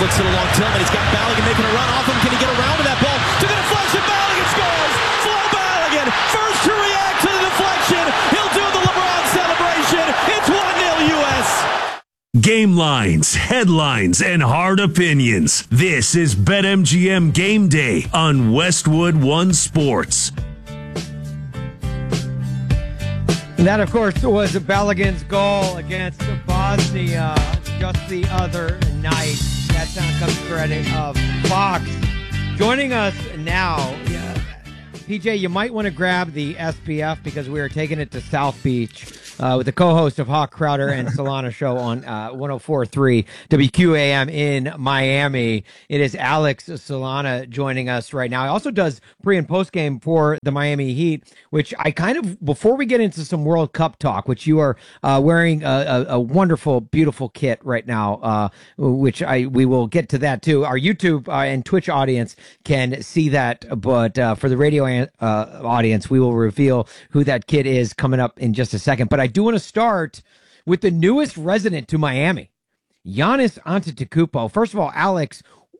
flicks it along Tillman. He's got Balogun making a run off him. Can he get around to that ball? To the deflection, Balogun scores! Flo Balogun, first to react to the deflection. He'll do the LeBron celebration. It's 1-0 U.S. Game lines, headlines, and hard opinions. This is BetMGM Game Day on Westwood One Sports. And that, of course, was Balogun's goal against Bosnia just the other night. That sound comes credit of Fox. Joining us now, PJ, you might want to grab the SPF because we are taking it to South Beach with the co-host of Hawk Crowder and Solana show on 104.3 WQAM in Miami. It is Alex Solana joining us right now. He also does pre- and post-game for the Miami Heat, which I kind of, before we get into some World Cup talk, which you are wearing a wonderful, beautiful kit right now, which we will get to that too. Our YouTube and Twitch audience can see that, but for the radio audience, we will reveal who that kid is coming up in just a second. But I do want to start with the newest resident to Miami, Giannis Antetokounmpo. First of all, Alex,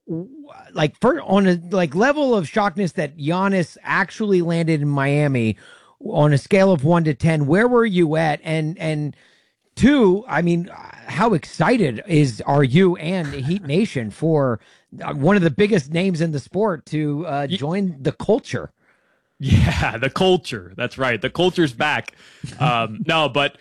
on a level of shockness that Giannis actually landed in Miami on a scale of 1 to 10, where were you at? And two, I mean, how excited are you and Heat Nation for one of the biggest names in the sport to join the culture? Yeah, the culture. That's right. The culture's back. No, but,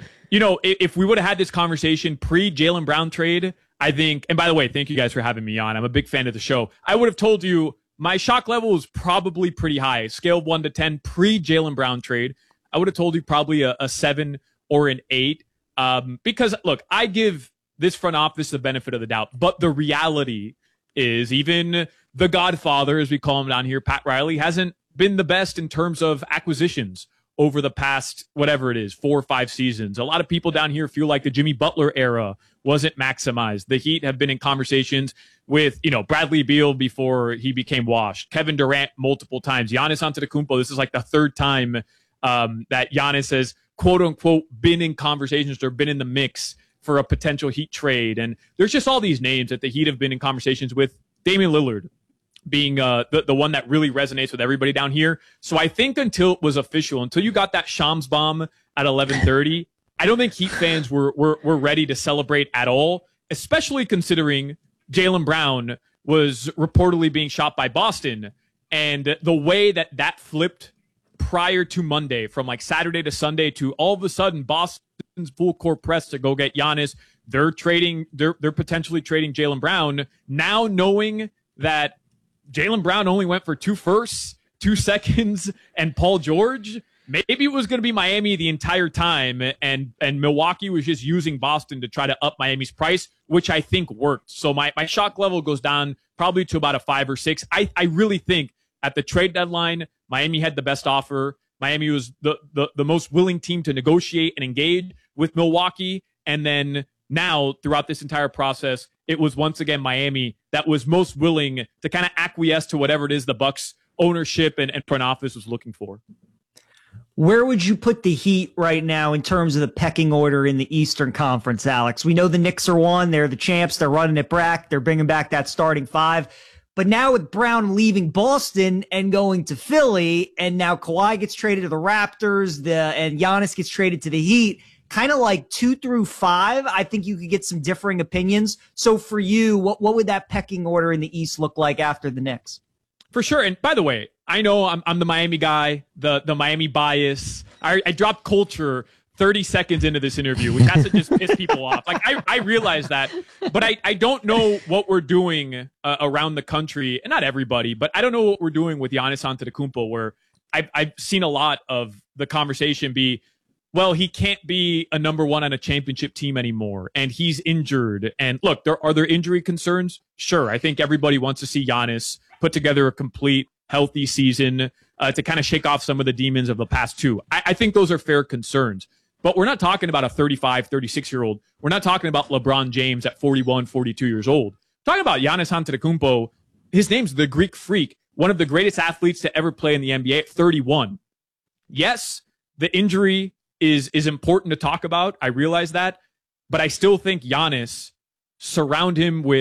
if we would have had this conversation pre-Jaylen Brown trade, I think, and by the way, thank you guys for having me on. I'm a big fan of the show. I would have told you my shock level is probably pretty high. Scale of 1 to 10 pre-Jaylen Brown trade. I would have told you probably a 7 or an 8. Because, look, I give this front office the benefit of the doubt. But the reality is even the Godfather, as we call him down here, Pat Riley, hasn't been the best in terms of acquisitions over the past, whatever it is, 4 or 5 seasons. A lot of people down here feel like the Jimmy Butler era wasn't maximized. The Heat have been in conversations with, Bradley Beal before he became washed, Kevin Durant multiple times, Giannis Antetokounmpo. This is like the third time that Giannis has, quote unquote, been in conversations or been in the mix for a potential Heat trade. And there's just all these names that the Heat have been in conversations with, Damian Lillard being the one that really resonates with everybody down here. So I think until it was official, until you got that Shams bomb at 11:30, I don't think Heat fans were ready to celebrate at all, especially considering Jaylen Brown was reportedly being shot by Boston. And the way that flipped prior to Monday, from like Saturday to Sunday, to all of a sudden Boston's full court press to go get Giannis. They're potentially trading Jaylen Brown. Now knowing that Jaylen Brown only went for 2 firsts, 2 seconds, and Paul George, maybe it was going to be Miami the entire time, and Milwaukee was just using Boston to try to up Miami's price, which I think worked. So my shock level goes down probably to about a 5 or 6. I really think at the trade deadline, Miami had the best offer. Miami was the most willing team to negotiate and engage with Milwaukee. And then now, throughout this entire process, it was once again Miami that was most willing to kind of acquiesce to whatever it is the Bucks ownership and front office was looking for. Where would you put the Heat right now in terms of the pecking order in the Eastern Conference, Alex? We know the Knicks are 1. They're the champs. They're running it back. They're bringing back that starting 5. But now with Brown leaving Boston and going to Philly, and now Kawhi gets traded to the Raptors, and Giannis gets traded to the Heat, kind of like 2 through 5, I think you could get some differing opinions. So for you, what would that pecking order in the East look like after the Knicks? For sure. And by the way, I know I'm the Miami guy, the Miami bias. I dropped culture 30 seconds into this interview, which has to just piss people off. Like, I realize that, but I don't know what we're doing around the country, and not everybody, but I don't know what we're doing with Giannis Antetokounmpo, where I've seen a lot of the conversation be, well, he can't be a number 1 on a championship team anymore, and he's injured. And look, are there injury concerns? Sure. I think everybody wants to see Giannis put together a complete, healthy season to kind of shake off some of the demons of the past 2. I think those are fair concerns. But we're not talking about a 35, 36-year-old. We're not talking about LeBron James at 41, 42 years old. We're talking about Giannis Antetokounmpo. His name's the Greek Freak, one of the greatest athletes to ever play in the NBA at 31. Yes, the injury is important to talk about. I realize that. But I still think Giannis, surround him with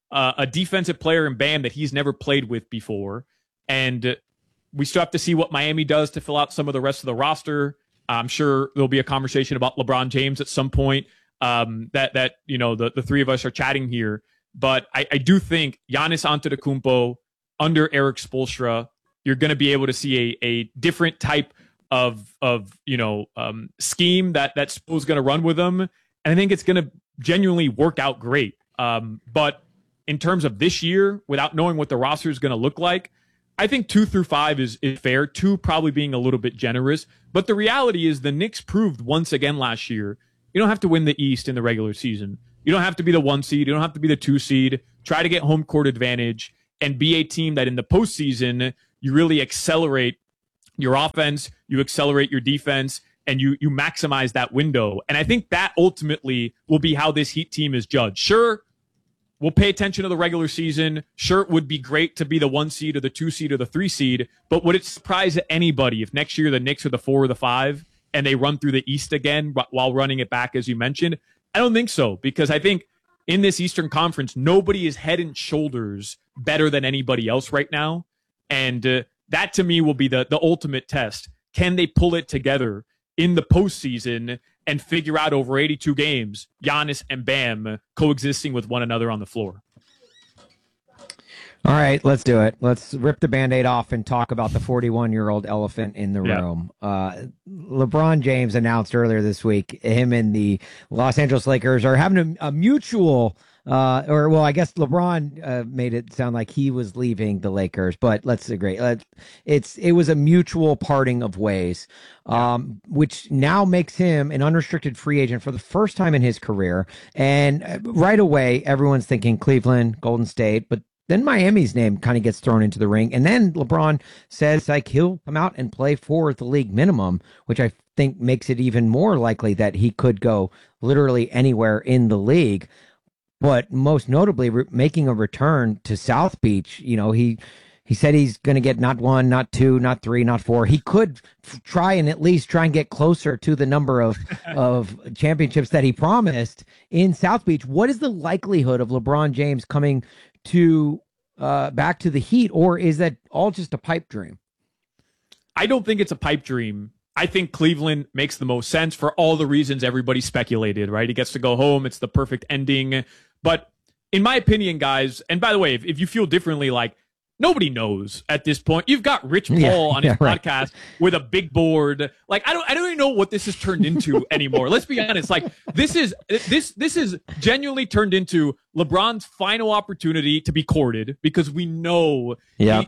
a defensive player in Bam that he's never played with before. And we still have to see what Miami does to fill out some of the rest of the roster. I'm sure there'll be a conversation about LeBron James at some point that the three of us are chatting here. But I do think Giannis Antetokounmpo under Eric Spoelstra, you're going to be able to see a different type of scheme that Spo's going to run with them. And I think it's going to genuinely work out great. But in terms of this year, without knowing what the roster is going to look like, I think 2 through 5 is fair. 2 probably being a little bit generous. But the reality is the Knicks proved once again last year, you don't have to win the East in the regular season. You don't have to be the 1 seed. You don't have to be the 2 seed. Try to get home court advantage and be a team that in the postseason, you really accelerate your offense, you accelerate your defense, and you maximize that window. And I think that ultimately will be how this Heat team is judged. Sure, we'll pay attention to the regular season. Sure, it would be great to be the 1 seed or the 2 seed or the 3 seed, but would it surprise anybody if next year the Knicks are the 4 or the 5 and they run through the East again while running it back, as you mentioned? I don't think so, because I think in this Eastern Conference, nobody is head and shoulders better than anybody else right now. And that to me will be the ultimate test. Can they pull it together in the postseason and figure out over 82 games, Giannis and Bam coexisting with one another on the floor? All right, let's do it. Let's rip the Band-Aid off and talk about the 41-year-old elephant in the room. LeBron James announced earlier this week him and the Los Angeles Lakers are having a mutual I guess LeBron made it sound like he was leaving the Lakers, but let's agree. It was a mutual parting of ways, which now makes him an unrestricted free agent for the first time in his career. And right away, everyone's thinking Cleveland, Golden State, but then Miami's name kind of gets thrown into the ring. And then LeBron says like he'll come out and play for the league minimum, which I think makes it even more likely that he could go literally anywhere in the league. But most notably, making a return to South Beach. He said he's going to get not 1, not 2, not 3, not 4. He could try and get closer to the number of championships that he promised in South Beach. What is the likelihood of LeBron James coming to back to the Heat, or is that all just a pipe dream? I don't think it's a pipe dream. I think Cleveland makes the most sense for all the reasons everybody speculated, right? He gets to go home. It's the perfect ending. But in my opinion, guys, and by the way, if you feel differently, like nobody knows at this point. You've got Rich Paul on his podcast with a big board. Like I don't even know what this has turned into anymore. Let's be honest. Like this is genuinely turned into LeBron's final opportunity to be courted, because we know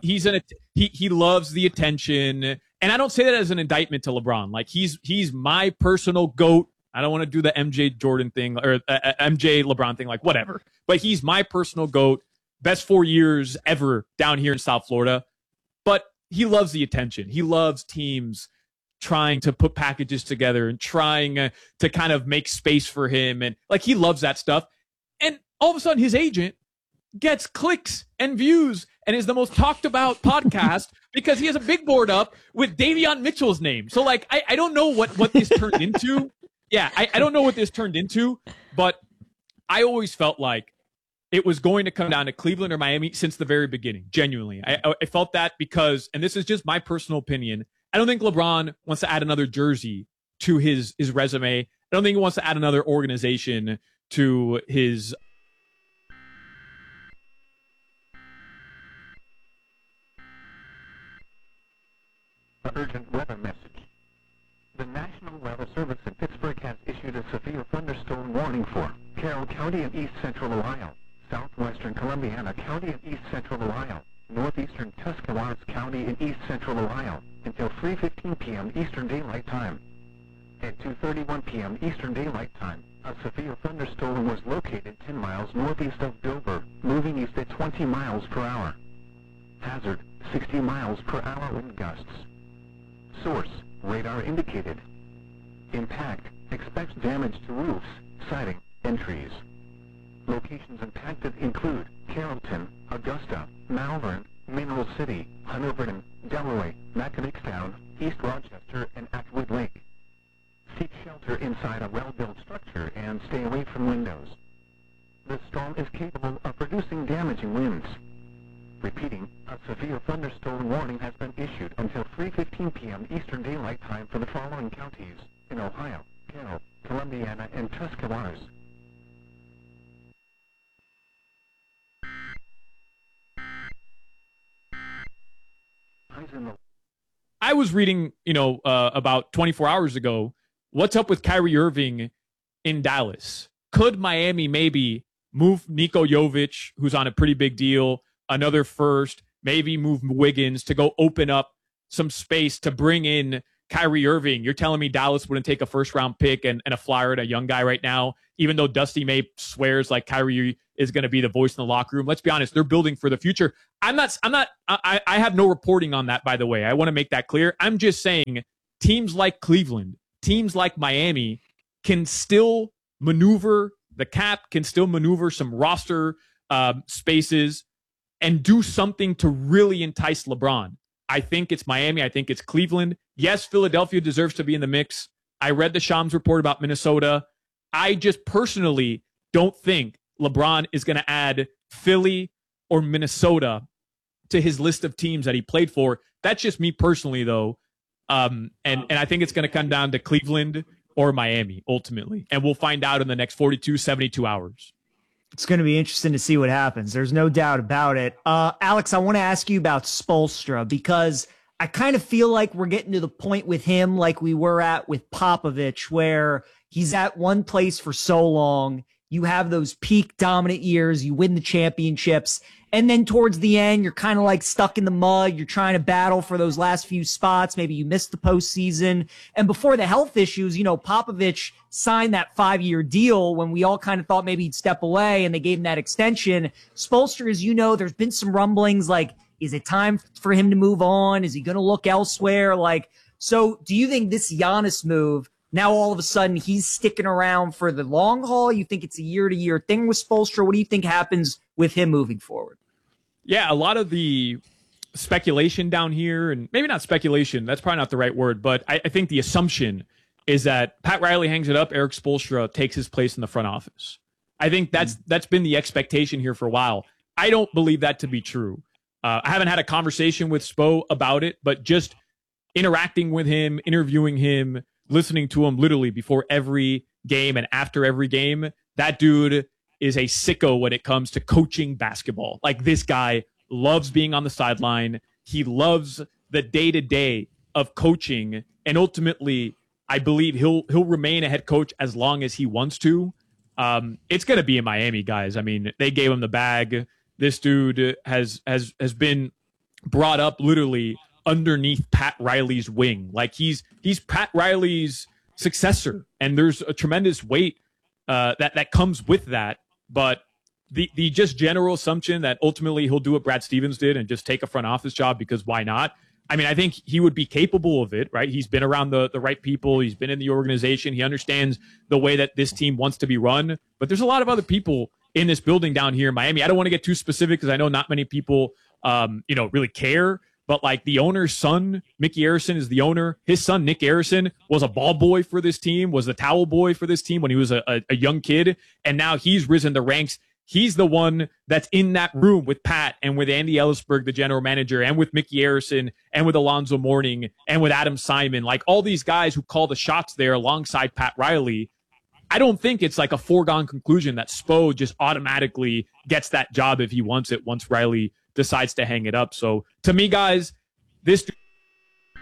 he loves the attention. And I don't say that as an indictment to LeBron. Like he's my personal GOAT. I don't want to do the MJ Jordan thing or MJ LeBron thing, like whatever. But he's my personal GOAT. Best 4 years ever down here in South Florida. But he loves the attention. He loves teams trying to put packages together and trying to kind of make space for him. And like he loves that stuff. And all of a sudden his agent gets clicks and views and is the most talked about podcast because he has a big board up with Davion Mitchell's name. So like I don't know what this turned into. Yeah, I don't know what this turned into, but I always felt like it was going to come down to Cleveland or Miami since the very beginning. Genuinely. I felt that because, and this is just my personal opinion, I don't think LeBron wants to add another jersey to his resume. I don't think he wants to add another organization to his urgent weather message. The National Weather Service in Pittsburgh has issued a severe thunderstorm warning for Carroll County and East Central Ohio, southwestern Columbiana County and East Central Ohio, northeastern Tuscarawas County and East Central Ohio until 3:15 p.m. Eastern Daylight Time. At 2:31 p.m. Eastern Daylight Time, a severe thunderstorm was located 10 miles northeast of Dover, moving east at 20 miles per hour. Hazard, 60 miles per hour wind gusts. Source, radar indicated. Impact, expects damage to roofs, siding, and trees. Locations impacted include Carrollton, Augusta, Malvern, Mineral City, Hanover, Delaware, Mackinac-Town, East Rochester, and Atwood Lake. Seek shelter inside a well-built structure and stay away from windows. the storm is capable of producing damaging winds. Repeating, a severe thunderstorm warning has been issued until 3:15 p.m. Eastern Daylight Time for the following counties in Ohio, Carroll, Columbiana, and Tuscarawas. Highs in the I was reading, about 24 hours ago, what's up with Kyrie Irving in Dallas? Could Miami maybe move Niko Jovic, who's on a pretty big deal, another first, maybe move Wiggins to go open up some space to bring in Kyrie Irving? You're telling me Dallas wouldn't take a first-round pick and a flyer at a young guy right now, even though Dusty May swears like Kyrie is going to be the voice in the locker room. Let's be honest, they're building for the future. I have no reporting on that, by the way. I want to make that clear. I'm just saying teams like Cleveland, teams like Miami can still maneuver the cap, can still maneuver some roster spaces and do something to really entice LeBron. I think it's Miami. I think it's Cleveland. Yes, Philadelphia deserves to be in the mix. I read the Shams report about Minnesota. I just personally don't think LeBron is going to add Philly or Minnesota to his list of teams that he played for. That's just me personally, though. And I think it's going to come down to Cleveland or Miami, ultimately. And we'll find out in the next 72 hours. It's going to be interesting to see what happens. There's no doubt about it. Alex, I want to ask you about Spoelstra, because I kind of feel like we're getting to the point with him like we were at with Popovich, where he's at one place for so long. You have those peak dominant years, you win the championships, and then towards the end, you're kind of like stuck in the mud. You're trying to battle for those last few spots. Maybe you missed the postseason. And before the health issues, Popovich signed that 5-year deal when we all kind of thought maybe he'd step away, and they gave him that extension. Spoelstra, as you know, there's been some rumblings like, is it time for him to move on? Is he going to look elsewhere? So do you think this Giannis move, now all of a sudden he's sticking around for the long haul? You think it's a year-to-year thing with Spoelstra? What do you think happens with him moving forward? Yeah, a lot of the speculation down here, and maybe not speculation, that's probably not the right word, but I think the assumption is that Pat Riley hangs it up, Eric Spoelstra takes his place in the front office. I think that's been the expectation here for a while. I don't believe that to be true. I haven't had a conversation with Spo about it, but just interacting with him, interviewing him, listening to him literally before every game and after every game, that dude is a sicko when it comes to coaching basketball. Like, this guy loves being on the sideline. He loves the day-to-day of coaching. And ultimately, I believe he'll remain a head coach as long as he wants to. It's going to be in Miami, guys. I mean, they gave him the bag. This dude has been brought up literally underneath Pat Riley's wing. Like, he's Pat Riley's successor, and there's a tremendous weight that comes with that. But the just general assumption that ultimately he'll do what Brad Stevens did and just take a front office job, because why not? I mean, I think he would be capable of it, right? He's been around the right people. He's been in the organization. He understands the way that this team wants to be run. But there's a lot of other people in this building down here in Miami. I don't want to get too specific because I know not many people, really care. But like, the owner's son, Mickey Arison, is the owner. His son, Nick Arison, was a ball boy for this team, was the towel boy for this team when he was a young kid. And now he's risen the ranks. He's the one that's in that room with Pat and with Andy Ellisberg, the general manager, and with Mickey Arison and with Alonzo Mourning and with Adam Simon. Like, all these guys who call the shots there alongside Pat Riley. I don't think it's like a foregone conclusion that Spo just automatically gets that job if he wants it once Riley decides to hang it up. So to me, guys, this dude